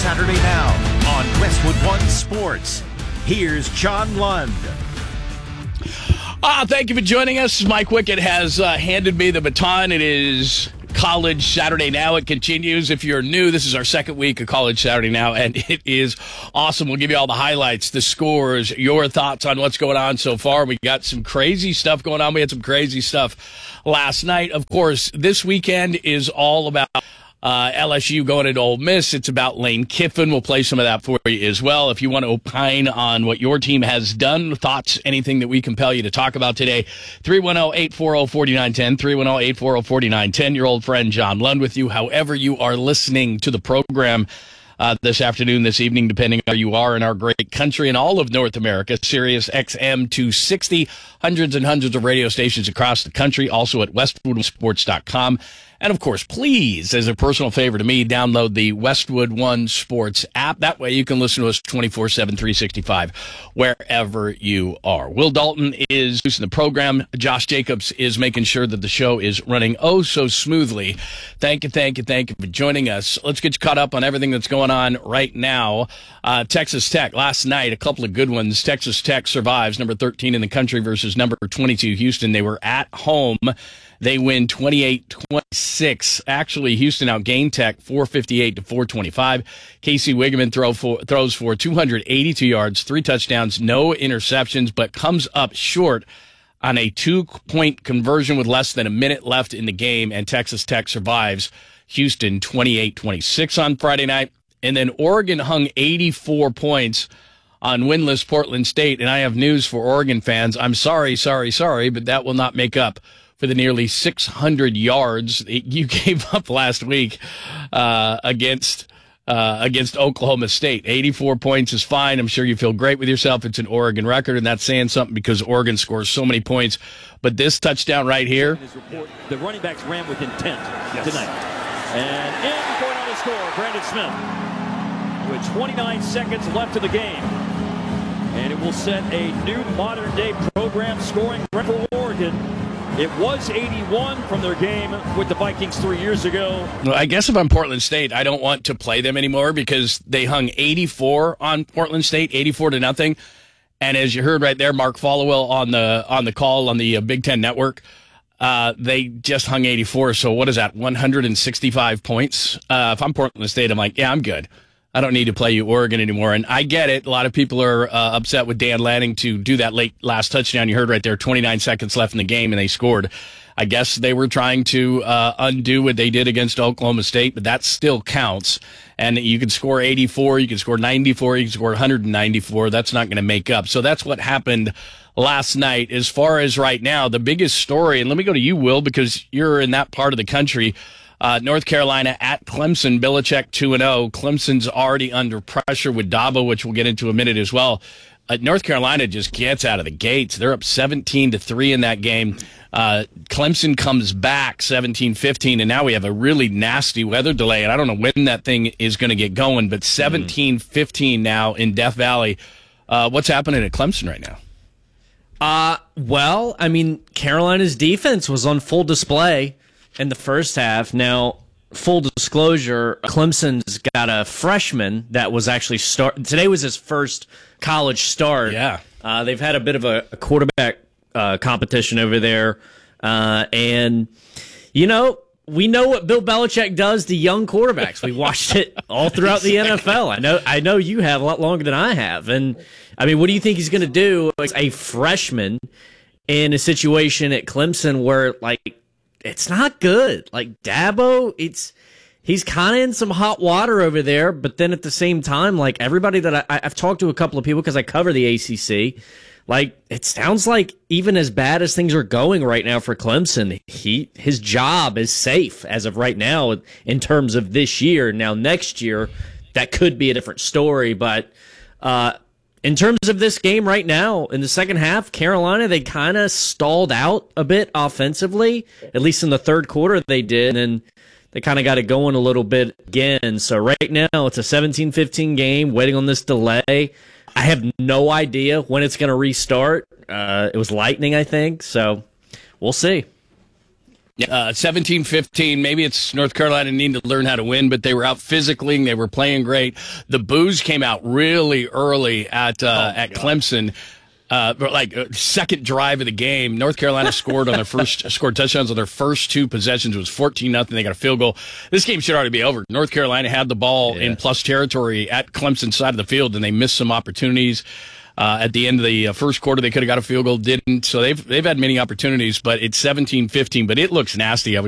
Saturday Now on Westwood One Sports. Here's John Lund. Thank you for joining us. Mike Wickett has handed me the baton. It is College Saturday Now. It continues. If you're new, this is our second week of College Saturday Now, and it is awesome. We'll give you all the highlights, the scores, your thoughts on what's going on so far. We got some crazy stuff going on. We had some crazy stuff last night. Of course, this weekend is all about LSU going into Ole Miss. It's about Lane Kiffin. We'll play some of that for you as well. If you want to opine on what your team has done, thoughts, anything that we compel you to talk about today, 310-840-4910, 310-840-4910. Your old friend John Lund with you, however you are listening to the program this afternoon, this evening, depending on where you are in our great country and all of North America. Sirius XM 260, hundreds and hundreds of radio stations across the country, also at westwoodsports.com. And, of course, please, as a personal favor to me, download the Westwood One Sports app. That way you can listen to us 24/7, 365, wherever you are. Will Dalton is using the program. Josh Jacobs is making sure that the show is running oh so smoothly. Thank you for joining us. Let's get you caught up on everything that's going on right now. Texas Tech, last night, a couple of good ones. Texas Tech survives, number 13 in the country versus number 22 Houston. They were at home. They win 28-26. Actually, Houston outgained Tech 458-425. Casey Wigeman throws for 282 yards, 3 touchdowns, no interceptions, but comes up short on a 2-point conversion with less than a minute left in the game, and Texas Tech survives Houston 28-26 on Friday night. And then Oregon hung 84 points on winless Portland State, and I have news for Oregon fans. I'm sorry, but that will not make up for the nearly 600 yards you gave up last week against Oklahoma State. 84 points is fine. I'm sure you feel great with yourself. It's an Oregon record, and that's saying something because Oregon scores so many points. But this touchdown right here. The running backs ran with intent tonight. And in for another score, Brandon Smith, with 29 seconds left in the game. And it will set a new modern-day program scoring record for Oregon. It was 81 from their game with the Vikings 3 years ago. Well, I guess if I'm Portland State, I don't want to play them anymore because they hung 84 on Portland State, 84-0. And as you heard right there, Mark Followell on the call on the Big Ten Network, they just hung 84. So what is that, 165 points? If I'm Portland State, I'm like, yeah, I'm good. I don't need to play you Oregon anymore. And I get it. A lot of people are upset with Dan Lanning to do that late last touchdown. You heard right there, 29 seconds left in the game, and they scored. I guess they were trying to undo what they did against Oklahoma State, but that still counts. And you can score 84, you can score 94, you can score 194. That's not going to make up. So that's what happened last night. As far as right now, the biggest story, and let me go to you, Will, because you're in that part of the country. North Carolina at Clemson, Belichick 2-0. Clemson's already under pressure with Dabo, which we'll get into in a minute as well. North Carolina just gets out of the gates. They're up 17-3 in that game. Clemson comes back 17-15, and now we have a really nasty weather delay, and I don't know when that thing is going to get going, but 17-15 now in Death Valley. What's happening at Clemson right now? Well, I mean, Carolina's defense was on full display in the first half. Now, full disclosure, Clemson's got a freshman that was actually today was his first college start. Yeah. They've had a bit of a quarterback competition over there. And, you know, we know what Bill Belichick does to young quarterbacks. We watched it all throughout the NFL. I know you have a lot longer than I have. And, I mean, what do you think he's going to do as a freshman in a situation at Clemson where, like, it's not good. Like, Dabo, he's kind of in some hot water over there, but then at the same time, like, everybody that I've talked to a couple of people because I cover the ACC, like, it sounds like even as bad as things are going right now for Clemson, his job is safe as of right now in terms of this year. Now, next year, that could be a different story, but in terms of this game right now, in the second half, Carolina, they kind of stalled out a bit offensively. At least in the third quarter they did, and they kind of got it going a little bit again. So right now, it's a 17-15 game, waiting on this delay. I have no idea when it's going to restart. It was lightning, I think, so we'll see. 17-15. Maybe it's North Carolina needing to learn how to win, but they were out physically. They were playing great. The boos came out really early at Clemson. Second drive of the game, North Carolina scored touchdowns on their first two possessions. It was 14-0. They got a field goal. This game should already be over. North Carolina had the ball in plus territory at Clemson's side of the field, and they missed some opportunities. At the end of the first quarter, they could have got a field goal, didn't. So they've had many opportunities, but it's 17-15. But it looks nasty. I was